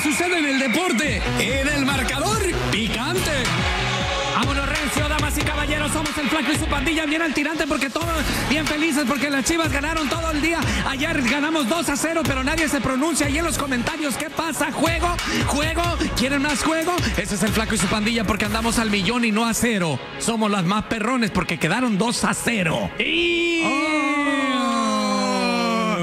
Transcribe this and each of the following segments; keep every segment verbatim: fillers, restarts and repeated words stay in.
sucede en el deporte, en el marcador picante. Vámonos, recio, damas y caballeros, somos el Flaco y su pandilla bien al tirante porque todos bien felices porque las Chivas ganaron todo el día. Ayer ganamos dos a cero, pero nadie se pronuncia ahí en los comentarios. ¿Qué pasa? ¿Juego? ¿Juego? ¿Quieren más juego? Ese es el Flaco y su pandilla porque andamos al millón y no a cero. Somos las más perrones porque quedaron dos a cero. Y... Oh.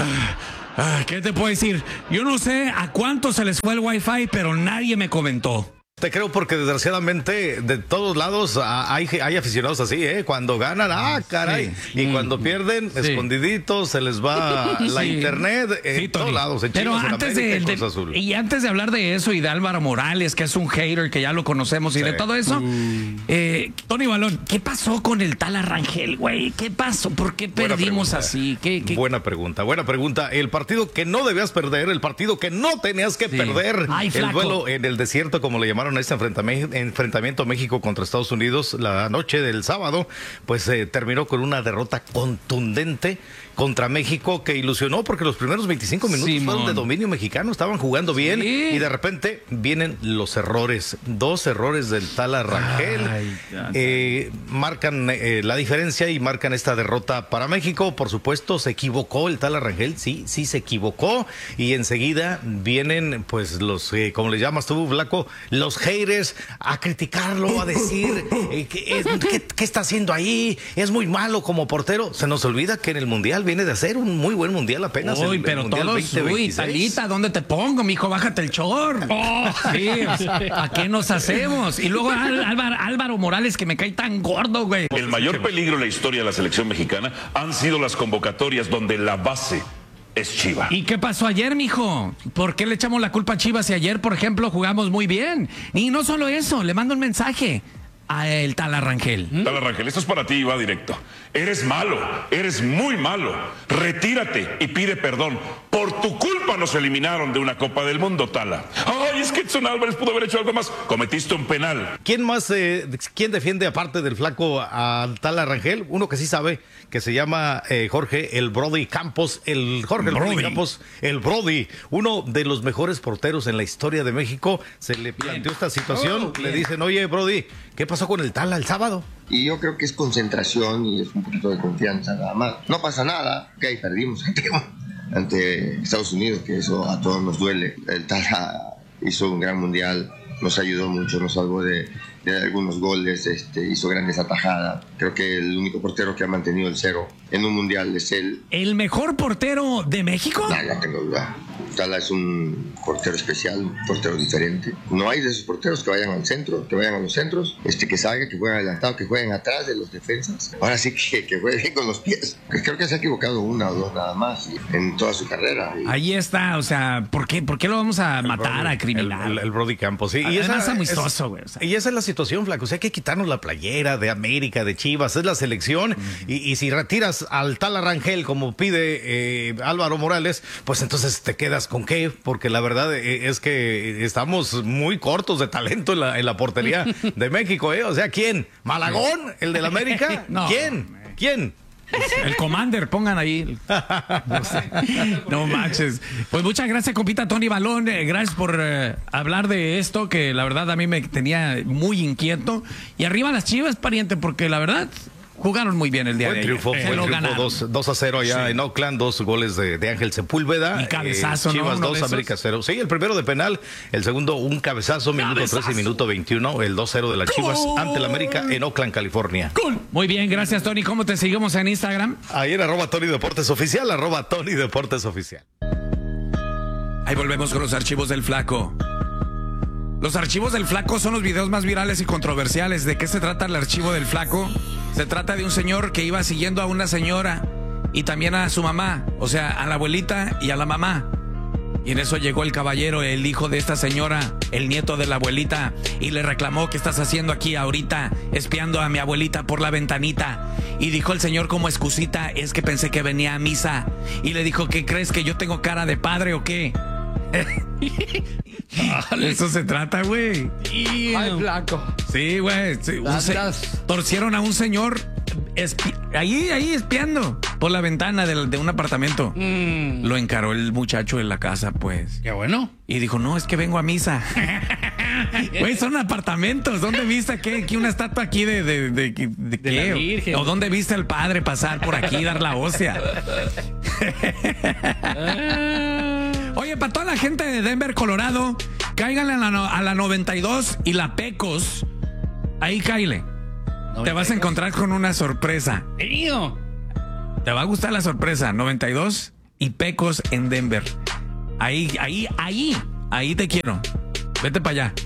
Ah, ¿qué te puedo decir? Yo no sé a cuánto se les fue el wifi, pero nadie me comentó. Te creo porque desgraciadamente de todos lados hay, hay aficionados así, ¿eh? Cuando ganan, ah, caray. Sí. Y cuando pierden, sí. escondiditos, se les va la sí. internet en sí, todos lados. En Pero Chivas, antes en América, de, de Azul. Y antes de hablar de eso y de Álvaro Morales, que es un hater, que ya lo conocemos, y sí. de todo eso, uh. eh, Tony Balón, ¿qué pasó con el tal Arrangel, güey? ¿Qué pasó? ¿Por qué buena perdimos pregunta. así? ¿Qué, qué? Buena pregunta, buena pregunta. El partido que no debías perder, el partido que no tenías que sí. perder, Ay, el duelo en el desierto, como le llamaron a este enfrentamiento, enfrentamiento México contra Estados Unidos la noche del sábado, pues eh, terminó con una derrota contundente contra México que ilusionó porque los primeros veinticinco minutos Simón. fueron de dominio mexicano, estaban jugando bien sí. y de repente vienen los errores, dos errores del tal Arrangel, Ay, eh, marcan eh, la diferencia y marcan esta derrota para México. Por supuesto se equivocó el tal Arrangel, sí, sí se equivocó y enseguida vienen pues los, eh, como le llamas tú, Flaco, los haters a criticarlo, a decir eh, que, es, que, que está haciendo ahí, es muy malo como portero. Se nos olvida que en el Mundial viene de hacer un muy buen Mundial apenas. Uy, el, pero el mundial todos, uy, Talita, ¿dónde te pongo, mijo? Bájate el chor. Oh, sí, ¿a qué nos hacemos? Y luego Álvaro, Álvaro Morales, que me cae tan gordo, güey. El mayor peligro en la historia de la selección mexicana han sido las convocatorias donde la base es Chivas. ¿Y qué pasó ayer, mijo? ¿Por qué le echamos la culpa a Chivas si ayer, por ejemplo, jugamos muy bien? Y no solo eso, le mando un mensaje a el tal Arrangel. ¿Mm? Tal Arrangel, esto es para ti, va directo. Eres malo, eres muy malo. Retírate y pide perdón. Por tu culpa nos eliminaron de una Copa del Mundo, Tala. Ay, es que Edson Álvarez pudo haber hecho algo más. Cometiste un penal. ¿Quién más, eh, quién defiende aparte del Flaco al tal Arrangel? Uno que sí sabe, que se llama eh, Jorge el Brody Campos. El Jorge el Brody. Brody Campos, el Brody, uno de los mejores porteros en la historia de México. Se le planteó esta situación. Oh, le dicen, oye, Brody, ¿qué pasó con el Tala el sábado? Y yo creo que es concentración y es un poquito de confianza nada más. No pasa nada, que ahí perdimos ante, ante Estados Unidos, que eso a todos nos duele. El Tala hizo un gran mundial, nos ayudó mucho, nos salvó de, de algunos goles, este, hizo grandes atajadas. Creo que el único portero que ha mantenido el cero en un mundial es él. ¿El mejor portero de México? No, no tengo duda. Tala es un portero especial, un portero diferente. No hay de esos porteros que vayan al centro, que vayan a los centros, este, que salgan, que jueguen adelantado, que jueguen atrás de los defensas. Ahora sí que, que jueguen con los pies. Creo que se ha equivocado una o dos nada más en toda su carrera. Y... Ahí está, o sea, ¿por qué, por qué lo vamos a el matar, Brody, a criminal? El, el, el Brody Campos, sí. Y esa es amistoso, güey. O sea. Y esa es la situación, Flaco. O sea, hay que quitarnos la playera de América, de Chivas, es la selección. Mm. Y, y si retiras al tal Arrangel, como pide eh, Álvaro Morales, pues entonces te quedas con qué, porque la verdad es que estamos muy cortos de talento en la, en la portería de México, ¿eh? O sea, ¿quién? ¿Malagón? ¿El del América? No. ¿Quién? ¿Quién? El Commander, pongan ahí. No sé. No manches. Pues muchas gracias, compita Tony Balón. Gracias por uh, hablar de esto, que la verdad a mí me tenía muy inquieto. Y arriba las Chivas, pariente, porque la verdad... jugaron muy bien el día fue de triunfo, ayer. Fue triunfo dos a cero allá sí. en Oakland, dos goles de, de Ángel Sepúlveda. Y cabezazo, eh, Chivas ¿no? dos, América cero. Sí, el primero de penal, el segundo un cabezazo, minuto trece y minuto veintiuno, el dos cero de las Chivas ante el América en Oakland, California. Cool. Muy bien, gracias, Tony. ¿Cómo te seguimos en Instagram? Ahí en arroba Tony Deportes Oficial, arroba Tony Deportes Oficial. Ahí volvemos con los archivos del Flaco. Los archivos del Flaco son los videos más virales y controversiales. ¿De qué se trata el archivo del Flaco? Se trata de un señor que iba siguiendo a una señora y también a su mamá, o sea, a la abuelita y a la mamá. Y en eso llegó el caballero, el hijo de esta señora, el nieto de la abuelita, y le reclamó: ¿qué estás haciendo aquí ahorita, espiando a mi abuelita por la ventanita? Y dijo el señor como excusita: es que pensé que venía a misa. Y le dijo: ¿qué crees, que yo tengo cara de padre o qué? Eso se trata, güey. Ay, Flaco. Sí, güey. Sí, se... torcieron a un señor espi... ahí, ahí espiando. por la ventana de, de un apartamento. Mm. Lo encaró el muchacho en la casa, pues. Qué bueno. Y dijo, no, es que vengo a misa. Güey, son apartamentos. ¿Dónde viste qué? ¿Qué una estatua aquí de, de, de, de, de De qué? la Virgen. ¿O dónde viste al padre pasar por aquí y dar la hostia? Oye, para toda la gente de Denver, Colorado, cáiganle a la, no- a la noventa y dos y la Pecos. Ahí cáile. Te vas a encontrar con una sorpresa. Tío. Te va a gustar la sorpresa. noventa y dos y Pecos en Denver. Ahí, ahí, ahí, ahí te quiero. Vete para allá.